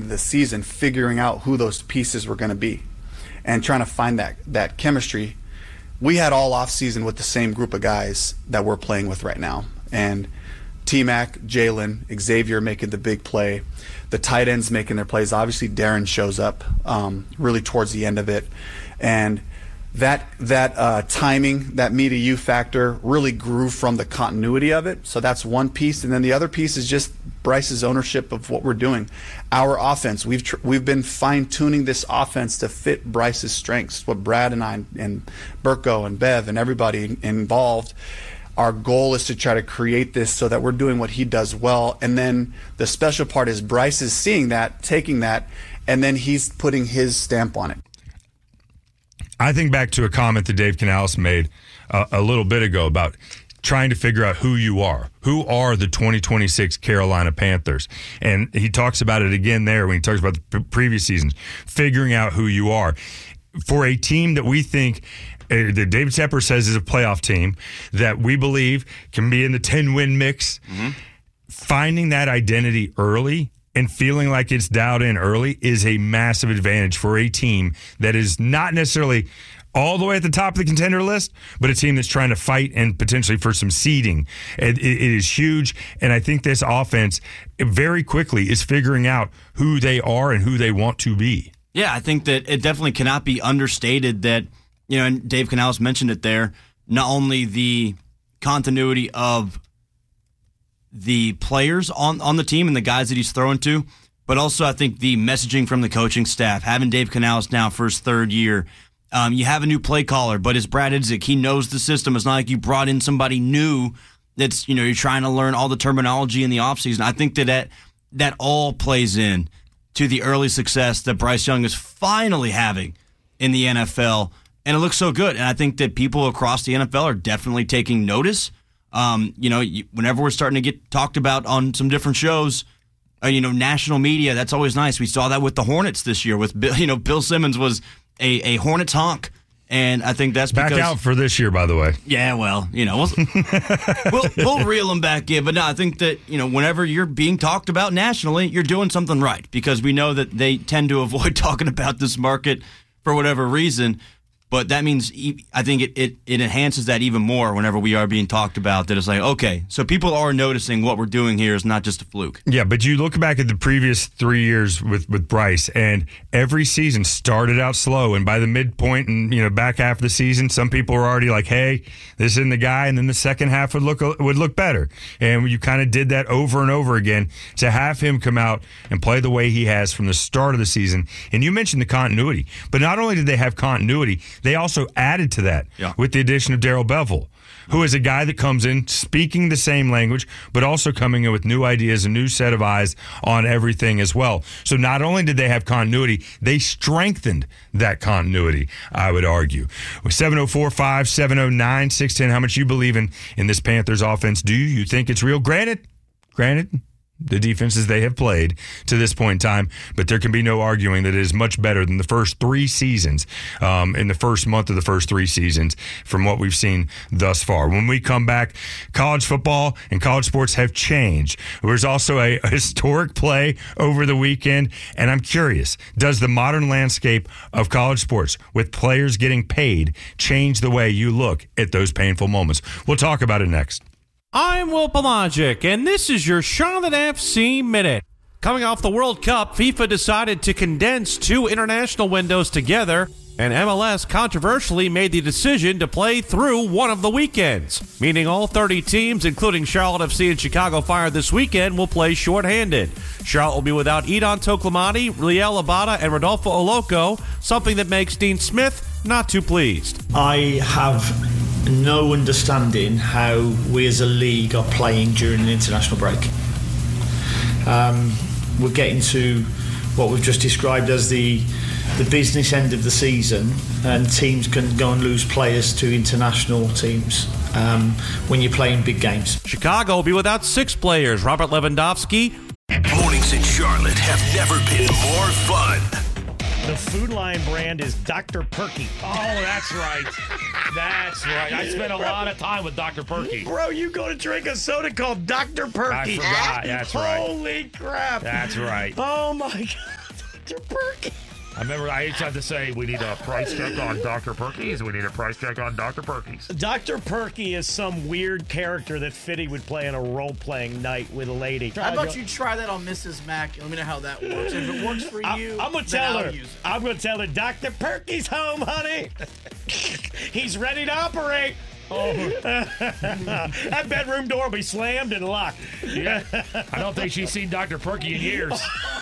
of the season figuring out who those pieces were going to be and trying to find that chemistry. We had all off season with the same group of guys that we're playing with right now. And T-Mac, Jalen, Xavier making the big play, the tight ends making their plays. Obviously, Darren shows up really towards the end of it. And that timing, that me to you factor really grew from the continuity of it. So that's one piece. And then the other piece is just Bryce's ownership of what we're doing. Our offense, we've been fine-tuning this offense to fit Bryce's strengths, what Brad and I and Burko and Bev and everybody involved. Our goal is to try to create this so that we're doing what he does well. And then the special part is Bryce is seeing that, taking that, and then he's putting his stamp on it. I think back to a comment that Dave Canales made a little bit ago about trying to figure out who you are. Who are the 2026 Carolina Panthers? And he talks about it again there when he talks about the previous seasons, figuring out who you are. For a team that we think that David Tepper says is a playoff team that we believe can be in the 10-win mix, finding that identity early and feeling like it's dialed in early is a massive advantage for a team that is not necessarily all the way at the top of the contender list, but a team that's trying to fight and potentially for some seeding. It is huge, and I think this offense very quickly is figuring out who they are and who they want to be. Yeah, I think that it definitely cannot be understated that, and Dave Canales mentioned it there, not only the continuity of the players on the team and the guys that he's throwing to, but also I think the messaging from the coaching staff, having Dave Canales now for his third year. You have a new play caller, but it's Brad Idzik. He knows the system. It's not like you brought in somebody new that's, you're trying to learn all the terminology in the offseason. I think that all plays in to the early success that Bryce Young is finally having in the NFL, and it looks so good. And I think that people across the NFL are definitely taking notice. Whenever we're starting to get talked about on some different shows, national media, that's always nice. We saw that with the Hornets this year. With Bill Simmons was a Hornets honk, and I think that's because, back out for this year, by the way. Yeah, well, we'll reel them back in. But no, I think that whenever you're being talked about nationally, you're doing something right, because we know that they tend to avoid talking about this market for whatever reason. But that means I think it enhances that even more whenever we are being talked about, that it's like, okay, so people are noticing what we're doing here is not just a fluke. Yeah, but you look back at the previous 3 years with Bryce, and every season started out slow, and by the midpoint and back half of the season, some people were already like, hey, this isn't the guy, and then the second half would look better. And you kind of did that over and over again to have him come out and play the way he has from the start of the season. And you mentioned the continuity, but not only did they have continuity, they also added to that with the addition of Darrell Bevell, who is a guy that comes in speaking the same language, but also coming in with new ideas, a new set of eyes on everything as well. So not only did they have continuity, they strengthened that continuity, I would argue. With 704-570-9610, how much you believe in this Panthers offense? Do you think it's real? Granted, the defenses they have played to this point in time, but there can be no arguing that it is much better than the first 3 seasons, in the first month of the first 3 seasons from what we've seen thus far. When we come back, college football and college sports have changed. There's also a historic play over the weekend, and I'm curious, does the modern landscape of college sports with players getting paid change the way you look at those painful moments? We'll talk about it next. I'm Will Pelagic, and this is your Charlotte FC Minute. Coming off the World Cup, FIFA decided to condense 2 international windows together, and MLS controversially made the decision to play through one of the weekends, meaning all 30 teams, including Charlotte FC and Chicago Fire this weekend, will play shorthanded. Charlotte will be without Edon Toklamani, Liel Abada, and Rodolfo Oloco, something that makes Dean Smith not too pleased. I have no understanding how we as a league are playing during an international break. We're getting to what we've just described as the business end of the season, and teams can go and lose players to international teams when you're playing big games. Chicago will be without 6 players. Robert Lewandowski. Mornings in Charlotte have never been more fun. The Food Lion brand is Dr. Perky. Oh, that's right. That's right. I spent a lot of time with Dr. Perky. Bro, you go to drink a soda called Dr. Perky. I forgot. That's right. Holy crap. That's right. Oh, my God. Dr. Perky. I remember I used to have to say, we need a price check on Dr. Perky's. We need a price check on Dr. Perky's. Dr. Perky is some weird character that Fitty would play in a role-playing night with a lady. How about you try that on Mrs. Mack and let me know how that works. If it works for you, I'm going to tell her. I'm going to tell her, Dr. Perky's home, honey. He's ready to operate. Oh. That bedroom door will be slammed and locked. Yeah. I don't think she's seen Dr. Perky in years.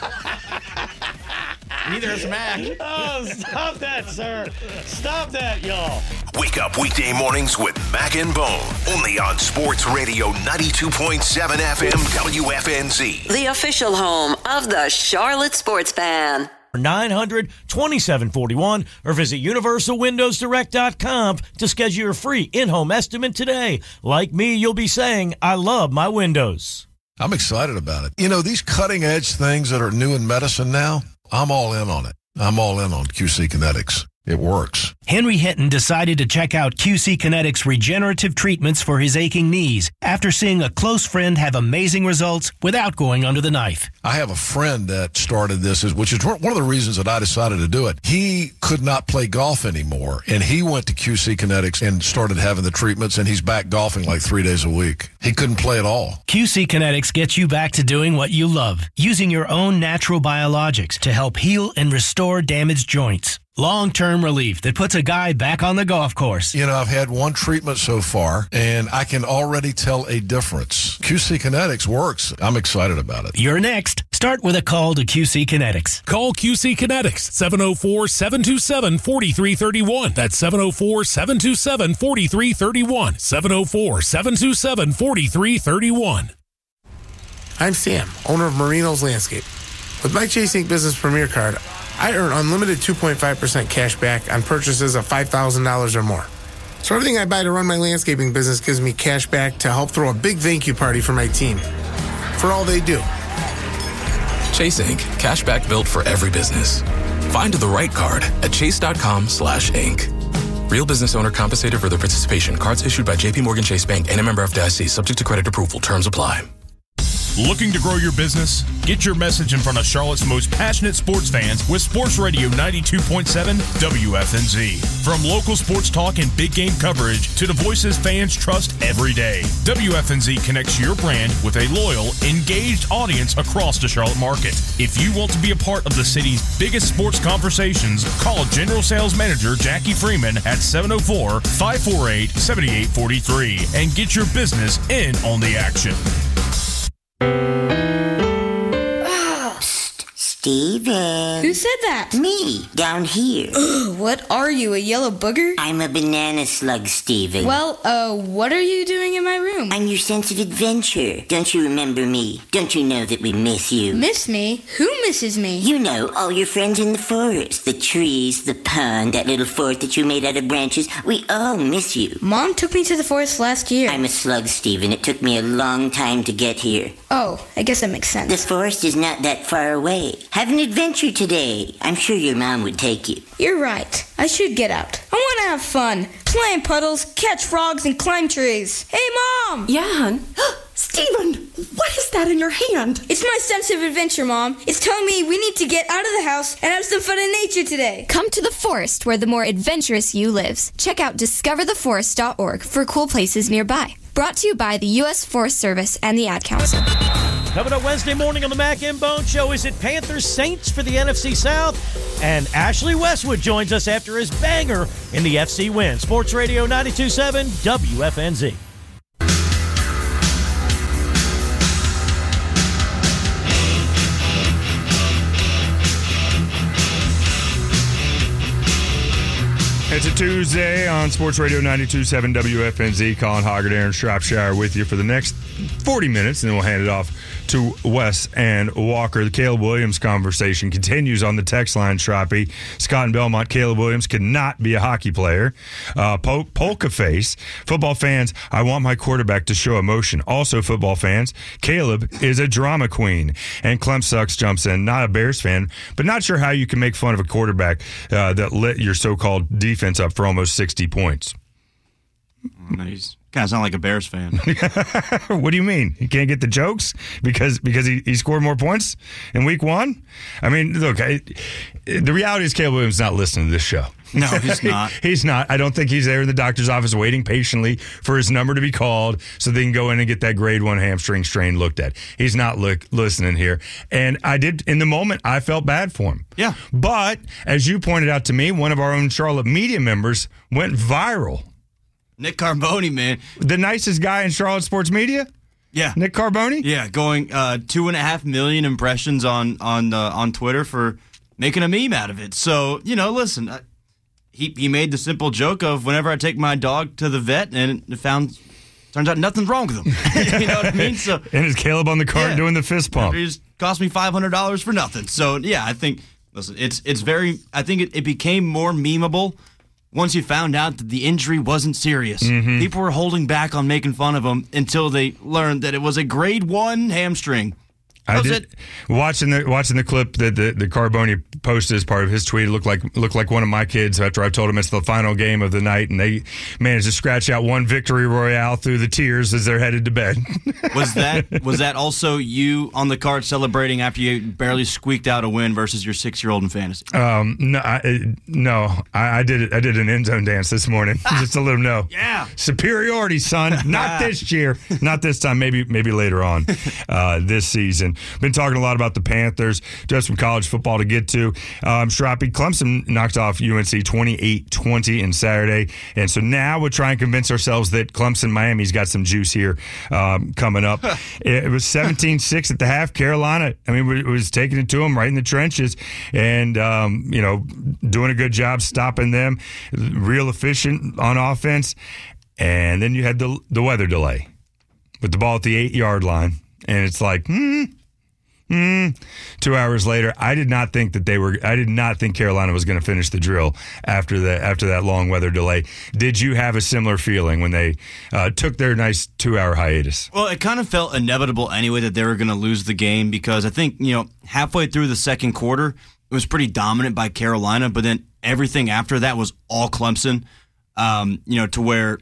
Neither has Mac. Oh, stop that, sir. Stop that, y'all. Wake up weekday mornings with Mac and Bone. Only on Sports Radio 92.7 FM WFNZ. The official home of the Charlotte Sports Fan. 900-2741 or visit universalwindowsdirect.com to schedule your free in-home estimate today. Like me, you'll be saying, I love my windows. I'm excited about it. You know, these cutting-edge things that are new in medicine now, I'm all in on it. I'm all in on QC Kinetics. It works. Henry Hinton decided to check out QC Kinetics regenerative treatments for his aching knees after seeing a close friend have amazing results without going under the knife. I have a friend that started this, which is one of the reasons that I decided to do it. He could not play golf anymore, and he went to QC Kinetics and started having the treatments, and he's back golfing like 3 days a week. He couldn't play at all. QC Kinetics gets you back to doing what you love, using your own natural biologics to help heal and restore damaged joints. Long-term relief that puts a guy back on the golf course. You know, I've had one treatment so far, and I can already tell a difference. QC Kinetics works. I'm excited about it. You're next. Start with a call to QC Kinetics. Call QC Kinetics, 704-727-4331. That's 704-727-4331. 704-727-4331. I'm Sam, owner of Marino's Landscape. With my Chase Ink Business Premier Card, I earn unlimited 2.5% cash back on purchases of $5,000 or more. So everything I buy to run my landscaping business gives me cash back to help throw a big thank you party for my team for all they do. Chase Ink. Cash back built for every business. Find the right card at chase.com/ink. Real business owner compensated for their participation. Cards issued by J.P. Morgan Chase Bank and a member FDIC. Subject to credit approval. Terms apply. Looking to grow your business? Get your message in front of Charlotte's most passionate sports fans with Sports Radio 92.7 WFNZ. From local sports talk and big game coverage to the voices fans trust every day, WFNZ connects your brand with a loyal, engaged audience across the Charlotte market. If you want to be a part of the city's biggest sports conversations, call General Sales Manager Jackie Freeman at 704-548-7843 and get your business in on the action. Steven. Who said that? Me, down here. Ugh, what are you, a yellow booger? I'm a banana slug, Steven. Well, what are you doing in my room? I'm your sense of adventure. Don't you remember me? Don't you know that we miss you? Miss me? Who misses me? You know, all your friends in the forest. The trees, the pond, that little fort that you made out of branches. We all miss you. Mom took me to the forest last year. I'm a slug, Steven. It took me a long time to get here. Oh, I guess that makes sense. The forest is not that far away. Have an adventure today. I'm sure your mom would take you. You're right. I should get out. I want to have fun. Play in puddles, catch frogs, and climb trees. Hey, Mom! Yeah, hon? Steven, what is that in your hand? It's my sense of adventure, Mom. It's telling me we need to get out of the house and have some fun in nature today. Come to the forest where the more adventurous you lives. Check out discovertheforest.org for cool places nearby. Brought to you by the U.S. Forest Service and the Ad Council. Coming up Wednesday morning on the Mac and Bone Show, is it Panthers Saints for the NFC South? And Ashley Westwood joins us after his banger in the FC win. Sports Radio 92.7 WFNZ. It's a Tuesday on Sports Radio 92.7 WFNZ. Colin Hoggard, Aaron Shropshire with you for the next 40 minutes, and then we'll hand it off to Wes and Walker. The Caleb Williams conversation continues on the text line, Shroppy. Scott and Belmont, Caleb Williams could not be a hockey player. Polka Face, football fans, I want my quarterback to show emotion. Also, football fans, Caleb is a drama queen. And Clem Sucks jumps in, not a Bears fan, but not sure how you can make fun of a quarterback that lit your so-called defense up for almost 60 points. He's Kind of sound like a Bears fan. What do you mean? He can't get the jokes because he scored more points in week 1? I mean, look, the reality is Caleb Williams is not listening to this show. No, he's not. He's not. I don't think he's there in the doctor's office waiting patiently for his number to be called so they can go in and get that grade 1 hamstring strain looked at. He's not listening here. And I did, in the moment, I felt bad for him. Yeah. But, as you pointed out to me, one of our own Charlotte media members went viral. Nick Carboni, man. The nicest guy in Charlotte sports media? Yeah. Nick Carboni? Yeah, going 2.5 million impressions on Twitter for making a meme out of it. So, listen, he made the simple joke of whenever I take my dog to the vet and turns out nothing's wrong with him. You know what I mean? So, and it's Caleb on the cart doing the fist pump. It just cost me $500 for nothing. So, yeah, I think, listen, it's very, I think it became more memeable once you found out that the injury wasn't serious. Mm-hmm. People were holding back on making fun of him until they learned that it was a grade 1 hamstring. I did watching the clip that the Carboni posted as part of his tweet. It looked like one of my kids after I told him it's the final game of the night, and they managed to scratch out one victory royale through the tears as they're headed to bed. Was that also you on the cart celebrating after you barely squeaked out a win versus your 6-year-old in fantasy? No, I did it. I did an end zone dance this morning just to let him know. Yeah, superiority, son. Not this year. Not this time. Maybe later on this season. Been talking a lot about the Panthers. Just some college football to get to. Strappy, Clemson knocked off UNC 28-20 in Saturday. And so now we'll try and convince ourselves that Clemson-Miami's got some juice here coming up. It was 17-6 at the half. Carolina, was taking it to them right in the trenches and, doing a good job stopping them. Real efficient on offense. And then you had the weather delay with the ball at the 8-yard line. And it's like, 2 hours later, I did not think Carolina was going to finish the drill after that long weather delay. Did you have a similar feeling when they took their nice 2-hour hiatus? Well, it kind of felt inevitable anyway that they were going to lose the game because I think, halfway through the second quarter, it was pretty dominant by Carolina, but then everything after that was all Clemson, to where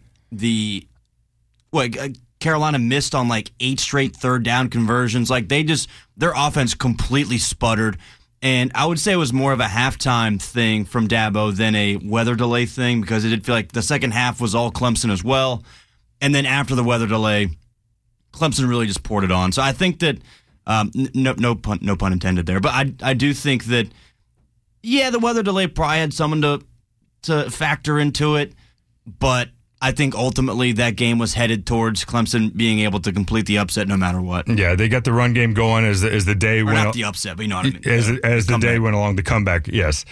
Carolina missed on 8 straight third down conversions. Their offense completely sputtered. And I would say it was more of a halftime thing from Dabo than a weather delay thing because it did feel like the second half was all Clemson as well. And then after the weather delay, Clemson really just poured it on. So I think that, no pun intended there, but I do think that, the weather delay probably had someone to factor into it, but I think ultimately that game was headed towards Clemson being able to complete the upset no matter what. Yeah, they got the run game going as the day went. Not the upset, but you know what I mean. As the day went along, the comeback, yes.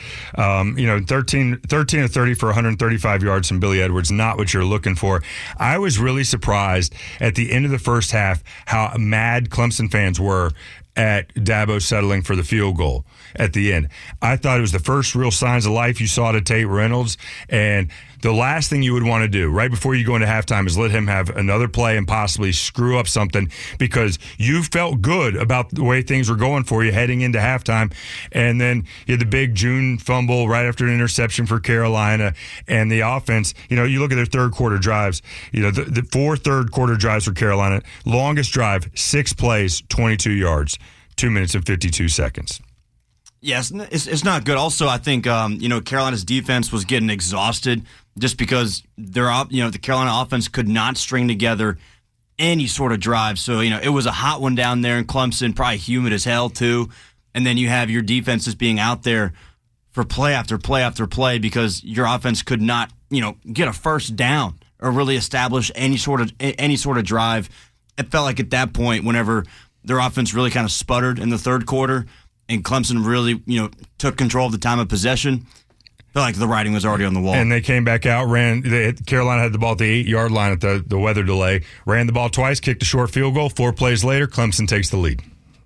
13 of 30 for 135 yards from Billy Edwards, not what you're looking for. I was really surprised at the end of the first half how mad Clemson fans were at Dabo settling for the field goal at the end. I thought it was the first real signs of life you saw to Tate Reynolds, and the last thing you would want to do right before you go into halftime is let him have another play and possibly screw up something because you felt good about the way things were going for you heading into halftime. And then you had the big June fumble right after an interception for Carolina, and the offense, you look at their third quarter drives, the 4 third quarter drives for Carolina, longest drive, 6 plays, 22 yards, 2 minutes and 52 seconds. Yes, it's not good. Also, I think Carolina's defense was getting exhausted just because the Carolina offense could not string together any sort of drive. So it was a hot one down there in Clemson, probably humid as hell too. And then you have your defenses being out there for play after play after play because your offense could not get a first down or really establish any sort of drive. It felt like at that point, whenever their offense really kind of sputtered in the third quarter. And Clemson really, took control of the time of possession. I feel like the writing was already on the wall. And they came back out, Carolina had the ball at the 8-yard line at the weather delay, ran the ball twice, kicked a short field goal. 4 plays later, Clemson takes the lead.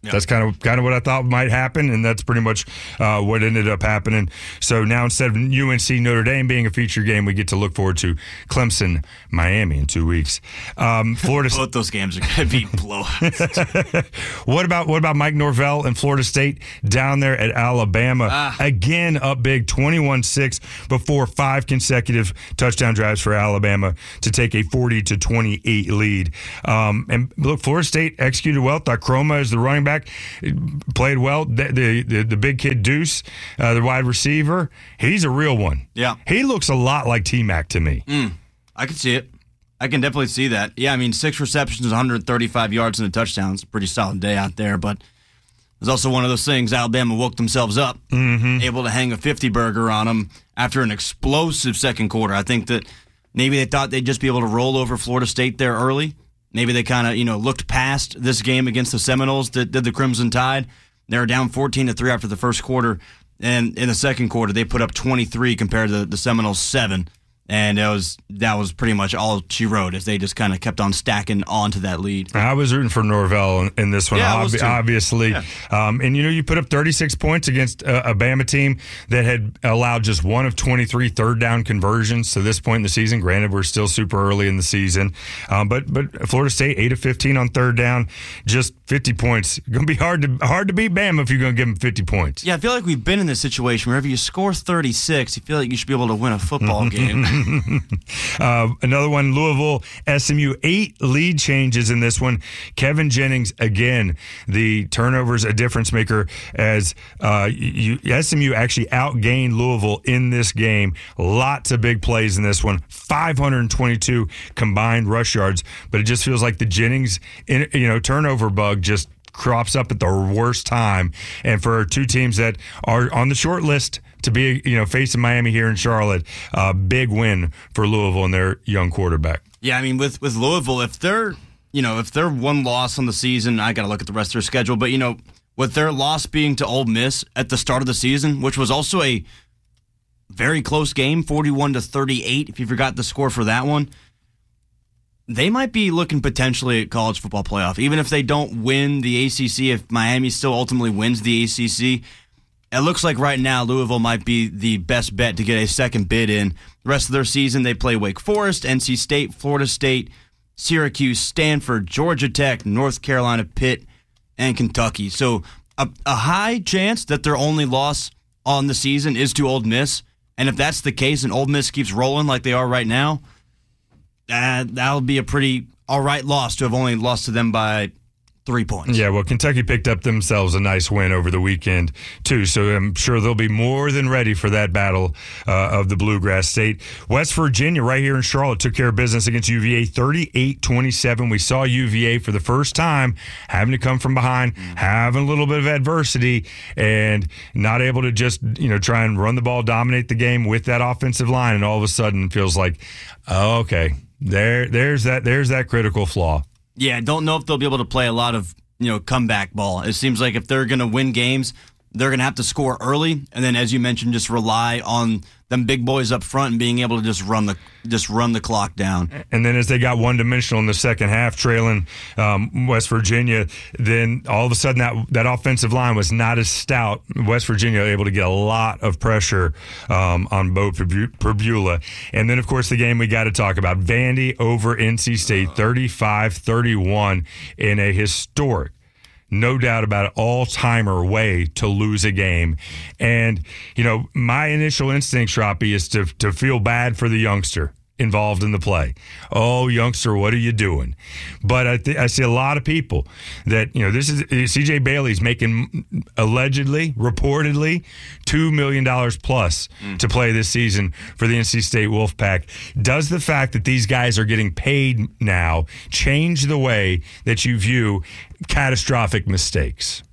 Yeah. That's kind of what I thought might happen, and that's pretty much what ended up happening. So now instead of UNC Notre Dame being a feature game, we get to look forward to Clemson Miami in 2 weeks. Florida. Both those games are going to be blowouts. What about Mike Norvell and Florida State down there at Alabama? Again, up big, 21-6 before 5 consecutive touchdown drives for Alabama to take a 40-28 lead. And look, Florida State executed well. Thought Chroma is the running back. Played well. The big kid Deuce, the wide receiver, he's a real one. Yeah. He looks a lot like T-Mac to me. I can see it. I can definitely see that. Yeah, I mean, 6 receptions, 135 yards and a touchdown. It's a pretty solid day out there, but it's also one of those things. Alabama woke themselves up, able to hang a 50-burger on them after an explosive second quarter. I think that maybe they thought they'd just be able to roll over Florida State there early. Maybe they kind of, looked past this game against the Seminoles that did the Crimson Tide. They were down 14-3 after the first quarter, and in the second quarter they put up 23 compared to the Seminoles 7. And that was pretty much all she wrote, as they just kind of kept on stacking onto that lead. I was rooting for Norvell in this one, obviously. Yeah. And, you put up 36 points against a Bama team that had allowed just 1 of 23 third-down conversions to this point in the season. Granted, we're still super early in the season. But Florida State, 8 of 15 on third down, just 50 points. Going to be hard to beat Bama if you're going to give them 50 points. Yeah, I feel like we've been in this situation where if you score 36, you feel like you should be able to win a football game. Another one, Louisville, SMU, 8 lead changes in this one. Kevin Jennings, again, the turnovers a difference maker as SMU actually outgained Louisville in this game. Lots of big plays in this one, 522 combined rush yards, but it just feels like the Jennings turnover bug just crops up at the worst time. And for 2 teams that are on the short list to be, facing Miami here in Charlotte, big win for Louisville and their young quarterback. Yeah, I mean, with Louisville, if they're one loss on the season, I got to look at the rest of their schedule. But with their loss being to Ole Miss at the start of the season, which was also a very close game, 41-38. If you forgot the score for that one, they might be looking potentially at college football playoff, even if they don't win the ACC. If Miami still ultimately wins the ACC. It looks like right now Louisville might be the best bet to get a second bid in. The rest of their season, they play Wake Forest, NC State, Florida State, Syracuse, Stanford, Georgia Tech, North Carolina, Pitt, and Kentucky. So a high chance that their only loss on the season is to Ole Miss. And if that's the case and Ole Miss keeps rolling like they are right now, that'll be a pretty all right loss to have only lost to them by 3 points. Yeah, well, Kentucky picked up themselves a nice win over the weekend, too, so I'm sure they'll be more than ready for that battle of the Bluegrass State. West Virginia, right here in Charlotte, took care of business against UVA, 38-27. We saw UVA for the first time having to come from behind, having a little bit of adversity, and not able to just, try and run the ball, dominate the game with that offensive line, and all of a sudden feels like, oh, okay, there's that critical flaw. Yeah, I don't know if they'll be able to play a lot of, comeback ball. It seems like if they're going to win games, they're going to have to score early, and then, as you mentioned, just rely on them big boys up front and being able to just run the clock down. And then as they got one-dimensional in the second half, trailing West Virginia, then all of a sudden that offensive line was not as stout. West Virginia able to get a lot of pressure on Bo Pribula. And then, of course, the game we got to talk about, Vandy over NC State, 35-31 in a historic, no doubt about it, all-timer way to lose a game. And, my initial instinct, Shroppy, is to feel bad for the youngster involved in the play. Oh, youngster, what are you doing? But I see a lot of people that, this is CJ Bailey's making allegedly, reportedly, $2 million plus to play this season for the NC State Wolfpack. Does the fact that these guys are getting paid now change the way that you view catastrophic mistakes?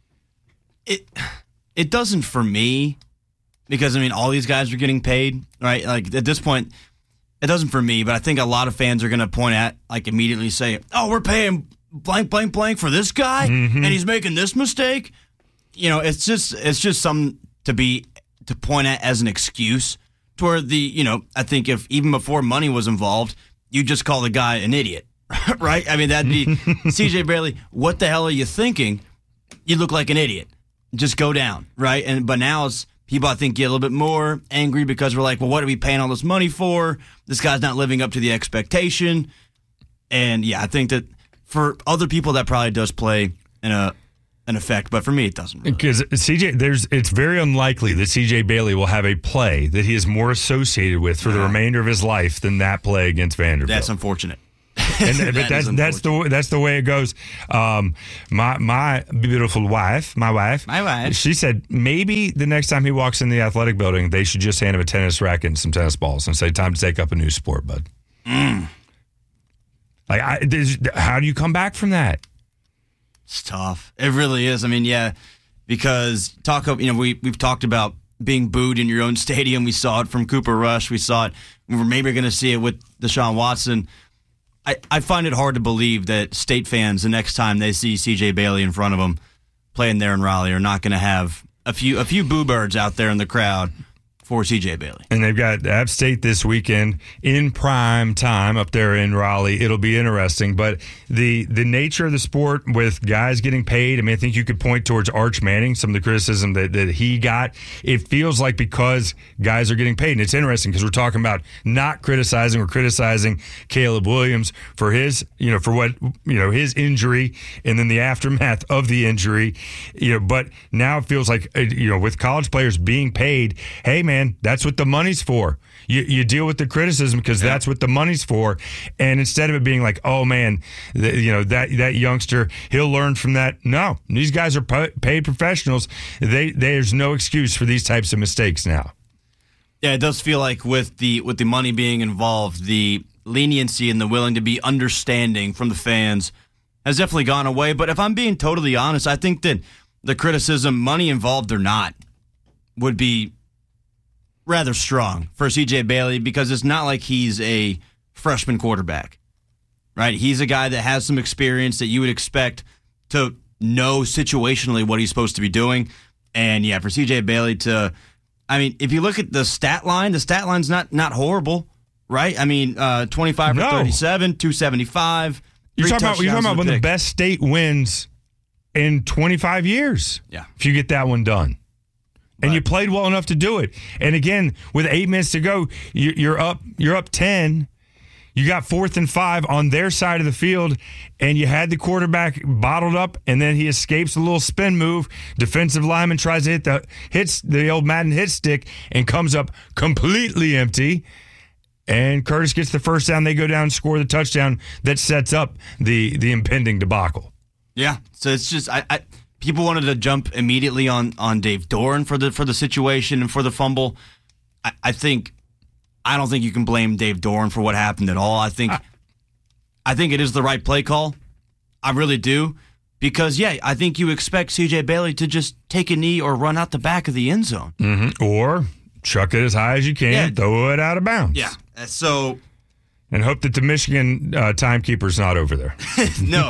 It doesn't for me, because, all these guys are getting paid, right? Like, at this point, it doesn't for me, but I think a lot of fans are going to point at, immediately say, oh, we're paying blank, blank, blank for this guy, and he's making this mistake. It's just something to point at as an excuse to where I think if even before money was involved, you just call the guy an idiot, right? That'd be CJ Bailey. What the hell are you thinking? you look like an idiot. Just go down, right? But now people, I think, get a little bit more angry because we're like, well, what are we paying all this money for? This guy's not living up to the expectation. And, yeah, I think that for other people that probably does play an effect, but for me it doesn't really. Because it's very unlikely that CJ Bailey will have a play that he is more associated with for the remainder of his life than that play against Vanderbilt. That's unfortunate. But that's the way it goes. My beautiful wife, she said maybe the next time he walks in the athletic building, they should just hand him a tennis racket and some tennis balls and say, "Time to take up a new sport, bud." How do you come back from that? It's tough. It really is. I mean, yeah, because we've talked about being booed in your own stadium. We saw it from Cooper Rush. We saw it. We're maybe going to see it with Deshaun Watson. I find it hard to believe that State fans, the next time they see C.J. Bailey in front of them playing there in Raleigh, are not going to have a few boo birds out there in the crowd for C.J. Bailey. And they've got App State this weekend in prime time up there in Raleigh. It'll be interesting. But the nature of the sport with guys getting paid, I mean, I think you could point towards Arch Manning, some of the criticism that he got. It feels like because guys are getting paid. And it's interesting because we're talking about not criticizing or criticizing Caleb Williams for his, his injury and then the aftermath of the injury. But now it feels like, with college players being paid, hey, man, that's what the money's for. You deal with the criticism because that's what the money's for. And instead of it being like, oh, man, that youngster, he'll learn from that. No, these guys are paid professionals. There's no excuse for these types of mistakes now. Yeah, it does feel like with the money being involved, the leniency and the willing to be understanding from the fans has definitely gone away. But if I'm being totally honest, I think that the criticism, money involved or not, would be rather strong for C.J. Bailey because it's not like he's a freshman quarterback, right? He's a guy that has some experience that you would expect to know situationally what he's supposed to be doing. And, yeah, for C.J. Bailey if you look at the stat line's not horrible, right? I mean, 25 for 37, 275. You're talking about one of the best State wins in 25 years. Yeah. If you get that one done. And you played well enough to do it. And again, with 8 minutes to go, you're up 10. You got 4th and 5 on their side of the field, and you had the quarterback bottled up, and then he escapes a little spin move. Defensive lineman tries to hits the old Madden hit stick and comes up completely empty. And Curtis gets the first down. They go down and score the touchdown that sets up the impending debacle. Yeah. So it's just people wanted to jump immediately on Dave Doeren for the situation and for the fumble. I don't think you can blame Dave Doeren for what happened at all. I think it is the right play call. I really do. Because, I think you expect C.J. Bailey to just take a knee or run out the back of the end zone. Mm-hmm. Or chuck it as high as you can, throw it out of bounds. Yeah. So... And hope that the Michigan timekeeper's not over there. No.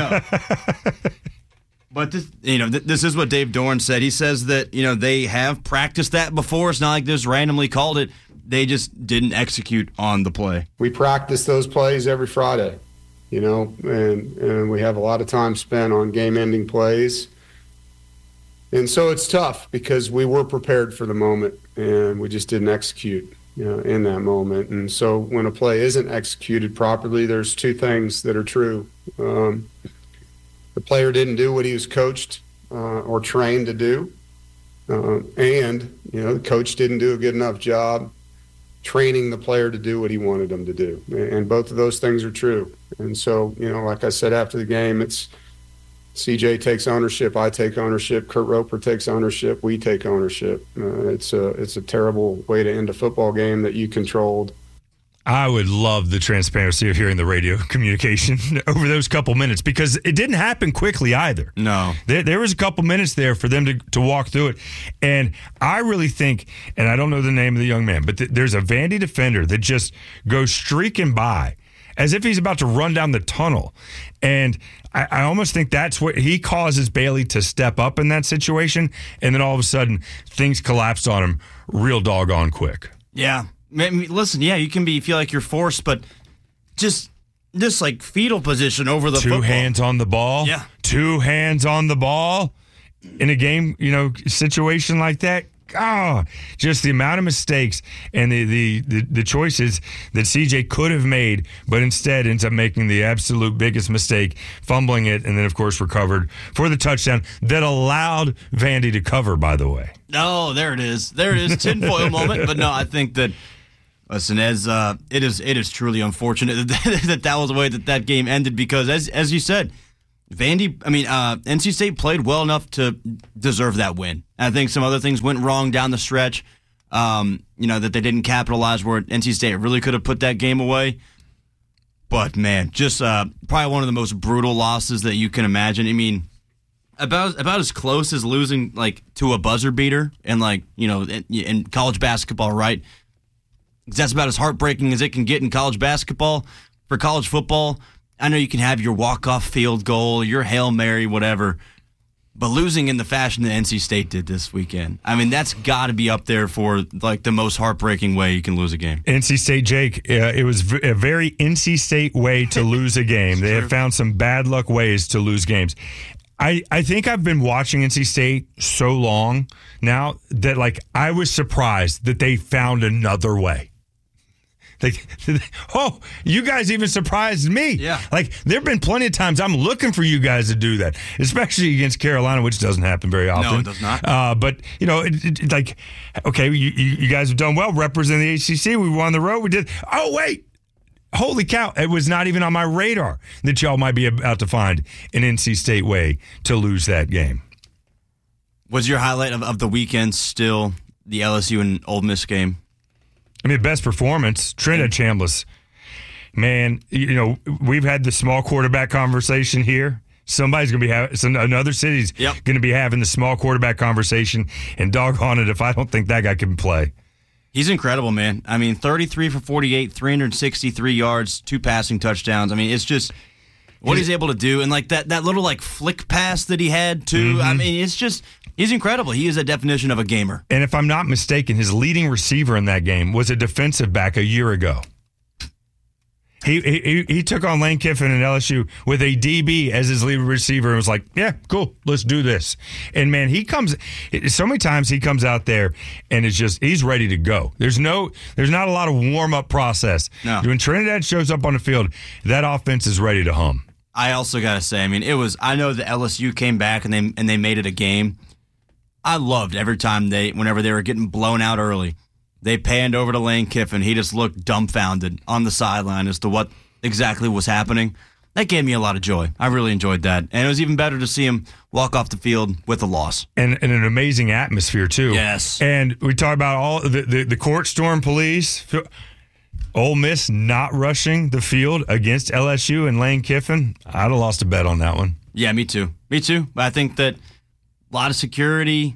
But this is what Dave Doeren said. He says that they have practiced that before. It's not like they just randomly called it. They just didn't execute on the play. We practice those plays every Friday, and we have a lot of time spent on game-ending plays. And so it's tough because we were prepared for the moment, and we just didn't execute in that moment. And so when a play isn't executed properly, there's two things that are true. The player didn't do what he was coached or trained to do. And the coach didn't do a good enough job training the player to do what he wanted them to do. And both of those things are true. And so, like I said after the game, it's CJ takes ownership, I take ownership, Kurt Roper takes ownership, we take ownership. It's a terrible way to end a football game that you controlled. I would love the transparency of hearing the radio communication over those couple minutes because it didn't happen quickly either. No. There was a couple minutes there for them to walk through it. And I really think, and I don't know the name of the young man, but there's a Vandy defender that just goes streaking by as if he's about to run down the tunnel. And I almost think that's what he causes Bailey to step up in that situation. And then all of a sudden, things collapsed on him real doggone quick. Yeah. Listen, you can feel like you're forced, but just like fetal position over the football. 2 hands on the ball. Yeah. 2 hands on the ball. in a game, situation like that. Just the amount of mistakes and the choices that CJ could have made, but instead ends up making the absolute biggest mistake, fumbling it, and then, of course, recovered for the touchdown that allowed Vandy to cover, by the way. Oh, there it is. There it is. Tinfoil moment. But no, I think that, listen, as it is truly unfortunate that was the way that game ended because, as you said, NC State played well enough to deserve that win. I think some other things went wrong down the stretch, that they didn't capitalize where NC State really could have put that game away. But, man, just probably one of the most brutal losses that you can imagine. I mean, about as close as losing, to a buzzer beater and, in college basketball, right? That's about as heartbreaking as it can get in college basketball. For college football, I know you can have your walk-off field goal, your Hail Mary, whatever, but losing in the fashion that NC State did this weekend, I mean, that's got to be up there for, the most heartbreaking way you can lose a game. NC State, Jake, it was a very NC State way to lose a game. They have found some bad luck ways to lose games. I think I've been watching NC State so long now that, I was surprised that they found another way. You guys even surprised me. Yeah. There have been plenty of times I'm looking for you guys to do that, especially against Carolina, which doesn't happen very often. No, it does not. But, okay, you guys have done well representing the ACC. We won the road. We did. Oh, wait. Holy cow. It was not even on my radar that y'all might be about to find an NC State way to lose that game. Was your highlight of the weekend still the LSU and Ole Miss game? I mean, best performance, Trinidad Chambliss. Man, we've had the small quarterback conversation here. Somebody's going to be having, another city's going to be having the small quarterback conversation, and doggone it if I don't think that guy can play. He's incredible, man. I mean, 33 for 48, 363 yards, 2 passing touchdowns. I mean, it's just what he's able to do. And, that little, flick pass that he had, too. Mm-hmm. I mean, it's just... He's incredible. He is a definition of a gamer. And if I'm not mistaken, his leading receiver in that game was a defensive back a year ago. He took on Lane Kiffin and LSU with a DB as his lead receiver and was like, yeah, cool, let's do this. And, man, so many times he comes out there and he's ready to go. There's not a lot of warm-up process. No. When Trinidad shows up on the field, that offense is ready to hum. I also got to say, I mean, I know that LSU came back and they made it a game. I loved every time whenever they were getting blown out early, they panned over to Lane Kiffin. He just looked dumbfounded on the sideline as to what exactly was happening. That gave me a lot of joy. I really enjoyed that. And it was even better to see him walk off the field with a loss. And an amazing atmosphere, too. Yes. And we talk about all the court storm police. Ole Miss not rushing the field against LSU and Lane Kiffin. I'd have lost a bet on that one. Yeah, me too. But I think that a lot of security,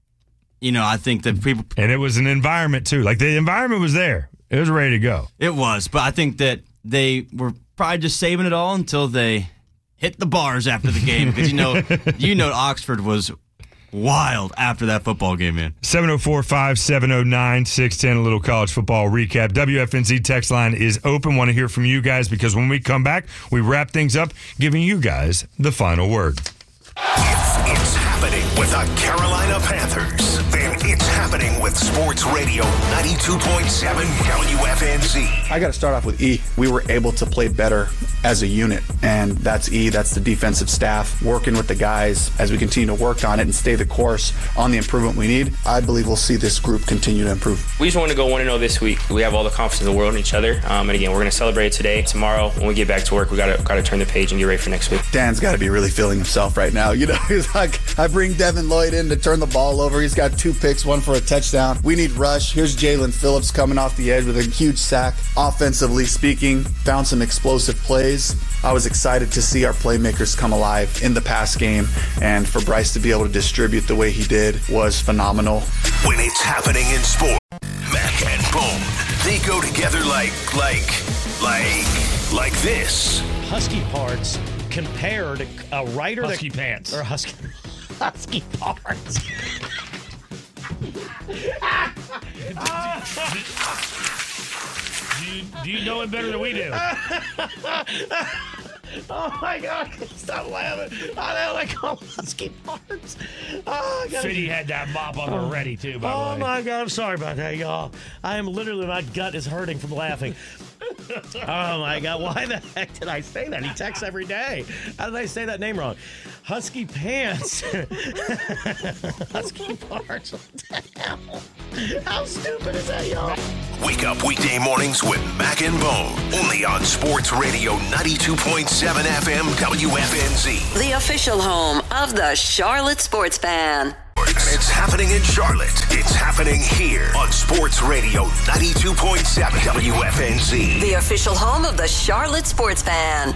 I think that people... And it was an environment, too. The environment was there. It was ready to go. It was, but I think that they were probably just saving it all until they hit the bars after the game. Because, Oxford was wild after that football game, man. 704-5709-610, a little college football recap. WFNZ text line is open. Want to hear from you guys because when we come back, we wrap things up, giving you guys the final word. It's happening with the Carolina Panthers. Then it's happening with Sports Radio 92.7 WFNZ. I got to start off with E. We were able to play better as a unit, and that's E. That's the defensive staff working with the guys as we continue to work on it and stay the course on the improvement we need. I believe we'll see this group continue to improve. We just want to go 1-0 this week. We have all the confidence in the world in each other, and again, we're going to celebrate it today. Tomorrow, when we get back to work, we got to turn the page and get ready for next week. Dan's got to be really feeling himself right now. He's like, I bring Devin Lloyd in to turn the ball over. He's got 2 picks, 1 for a touchdown. We need rush. Here's Jalen Phillips coming off the edge with a huge sack. Offensively speaking, found some explosive plays. I was excited to see our playmakers come alive in the pass game, and for Bryce to be able to distribute the way he did was phenomenal. When it's happening in sport, Mac and Bone, they go together like this. Husky parts compared to a writer Husky pants. Or husky parts. Do you know it better than we do? Oh, my God. Stop laughing. I know they call husky parts. Oh, Fitty had that mop on her ready, too, by the way. Oh, my God. I'm sorry about that, y'all. I am literally, my gut is hurting from laughing. Oh, my God. Why the heck did I say that? He texts every day. How did I say that name wrong? Husky pants. Husky parts. What the hell? How stupid is that, y'all? Wake up weekday mornings with Mac and Bone. Only on Sports Radio 92.7 FM WFNZ. The official home of the Charlotte Sports Fan. It's happening in Charlotte. It's happening here on Sports Radio 92.7 WFNZ. The official home of the Charlotte Sports Fan.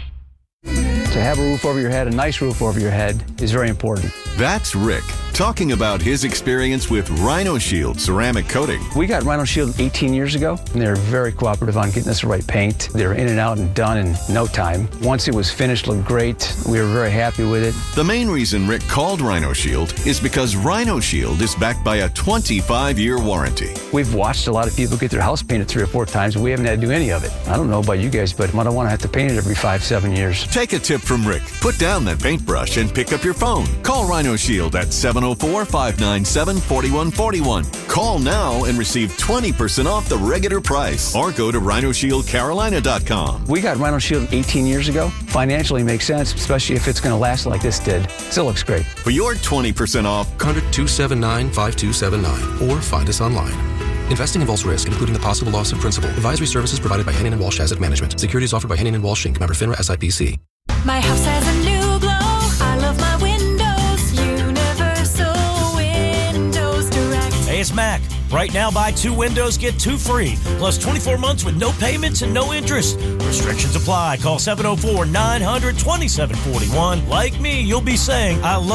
To have a roof over your head, a nice roof over your head, is very important. That's Rick talking about his experience with Rhino Shield ceramic coating. We got Rhino Shield 18 years ago, and they were very cooperative on getting us the right paint. They were in and out and done in no time. Once it was finished, looked great. We were very happy with it. The main reason Rick called Rhino Shield is because Rhino Shield is backed by a 25-year warranty. We've watched a lot of people get their house painted 3 or 4 times, and we haven't had to do any of it. I don't know about you guys, but I don't want to have to paint it every 5-7 years. Take a tip from Rick. Put down that paintbrush and pick up your phone. Call Rhino Shield at 704-597-4141. Call now and receive 20% off the regular price. Or go to RhinoShieldCarolina.com. We got Rhino Shield 18 years ago. Financially makes sense, especially if it's going to last like this did. Still looks great. For your 20% off, contact 279-5279 or find us online. Investing involves risk, including the possible loss of principal. Advisory services provided by Henning & Walsh Asset Management. Securities offered by Henning & Walsh Inc. Member FINRA SIPC. My house has a new glow. I love my windows. Universal Windows Direct. Hey, it's Mac. Right now, buy 2 windows, get 2 free. Plus 24 months with no payments and no interest. Restrictions apply. Call 704-900-2741. Like me, you'll be saying, I love